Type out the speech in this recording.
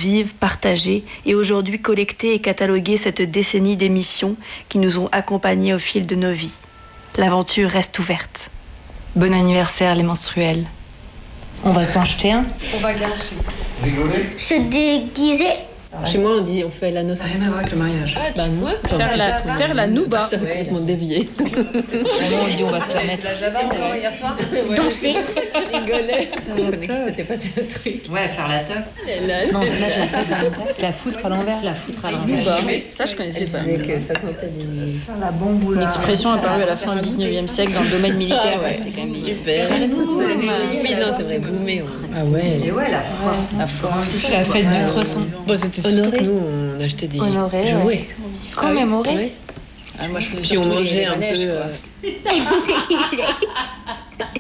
vive, partagée et aujourd'hui collecter et cataloguer cette décennie d'émissions qui nous ont accompagnés au fil de nos vies. L'aventure reste ouverte. Bon anniversaire les menstruels. On va s'en jeter un. On va gâcher. Rigoler. Se déguiser. Chez moi, on fait la noce. Ça n'a rien à voir avec le mariage. Bah moi, faire la nouba. Ça va complètement dévié. On dit on va se la mettre. La java hier soir. Danser. Rigoler. C'était pas un truc. Ouais, faire la teuf. Non, c'est là, j'ai la tête à l'envers. C'est la foutre à l'envers. C'est la foutre à l'envers. Ça, je connaissais pas. Faire la bombe ou Une expression apparue à la fin du 19e siècle dans le domaine militaire. Ah ouais, c'était quand même super. Mais non, c'est vrai, boomer. Ah ouais. Et ouais, la force. La force. C'est la fête du cresson. Bon, c'était surtout que nous, on achetait des jouets. Commémorer. Ouais. Moi, je faisais puis on mangeait un peu.